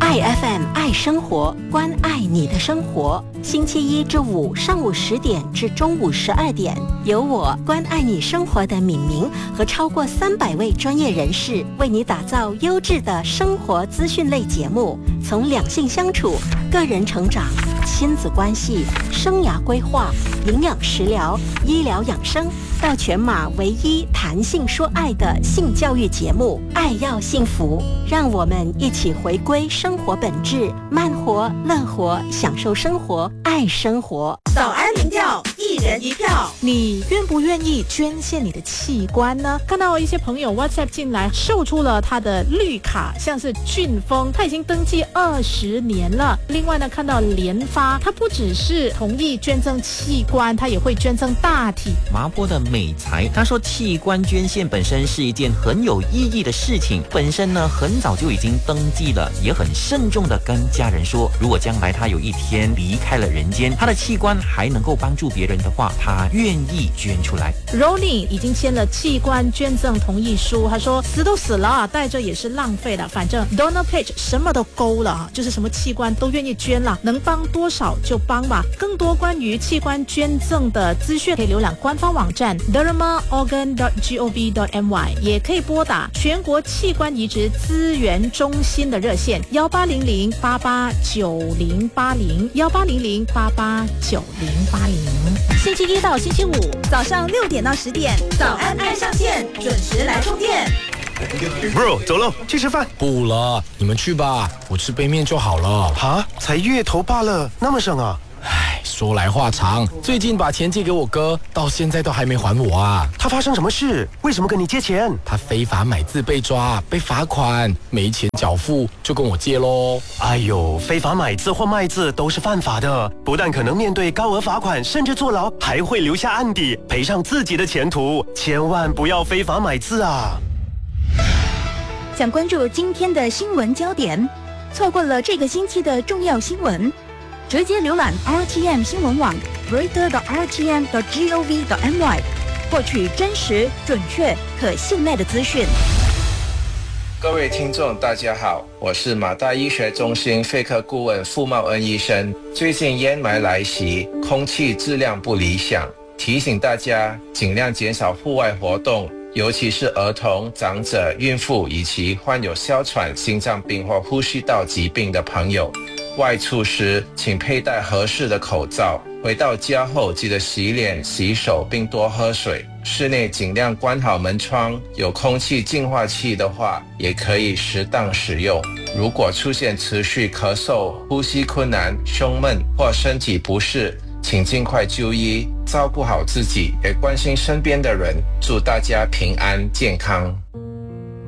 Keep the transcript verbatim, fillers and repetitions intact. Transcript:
爱 F M 爱生活，关爱你的生活。星期一至五上午十点至中午十二点，由我关爱你生活的敏明和超过三百位专业人士为你打造优质的生活资讯类节目，从两性相处、个人成长、亲子关系、生涯规划、营养食疗、医疗养生，到全马唯一谈性说爱的性教育节目《爱要幸福》，让我们一起回归生活本质，慢活、乐活，享受生活，爱生活。 早安民调，一人一票， 你愿不愿意捐献你的器官呢？看到一些朋友 WhatsApp 进来，秀出了他的绿卡，像是俊峰，他已经登记二十年了。另外呢，看到联发，他不只是同意捐赠器官，他也会捐赠大体。 麻坡的美才，他说器官捐献本身是一件很有意义的事情，本身呢很早就已经登记了，也很慎重的跟家人说，如果将来他有一天离开了人间，他的器官还能够帮助别人的话，他愿意捐出来。 Ronnie 已经签了器官捐赠同意书，他说死都死了，带着也是浪费了，反正 Donor Page 什么都勾了，就是什么器官都愿意捐了，能帮多少就帮吧。更多关于器官捐赠的资讯可以浏览官方网站 derma organ dot gov dot my， 也可以拨打全国器官移植资源中心的热线幺八零零八八九零八零幺八零零八八九零八零。 星期一到星期五早上六点到十点，早安爱上线，准时来充电。 Bro， 走喽，去吃饭。 不了，你们去吧，我吃杯面就好了。 哈，才月头罢了，那么省啊？ 唉，说来话长，最近把钱借给我哥，到现在都还没还我啊。 他发生什么事？为什么跟你借钱？ 他非法买字被抓，被罚款，没钱缴付，就跟我借咯。 哎呦，非法买字或卖字都是犯法的，不但可能面对高额罚款，甚至坐牢，还会留下案底，赔上自己的前途。千万不要非法买字啊！ 想关注今天的新闻焦点，错过了这个星期的重要新闻，直接浏览 R T M 新闻网 reader dot r t m dot gov dot my， 获取真实、准确、可信赖的资讯。 各位听众大家好，我是马大医学中心肺科顾问傅茂恩医生。最近烟霾来袭，空气质量不理想，提醒大家尽量减少户外活动，尤其是儿童、长者、孕妇以及患有哮喘、心脏病或呼吸道疾病的朋友。外出时请佩戴合适的口罩，回到家后记得洗脸、洗手并多喝水。室内尽量关好门窗，有空气净化器的话也可以适当使用。如果出现持续咳嗽、呼吸困难、胸闷或身体不适，请尽快就医，照顾好自己，也关心身边的人。祝大家平安健康。